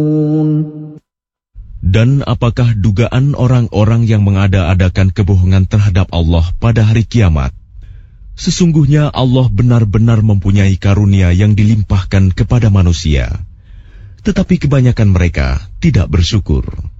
Dan apakah dugaan orang-orang yang mengada-adakan kebohongan terhadap Allah pada hari kiamat? Sesungguhnya Allah benar-benar mempunyai karunia yang dilimpahkan kepada manusia, tetapi kebanyakan mereka tidak bersyukur.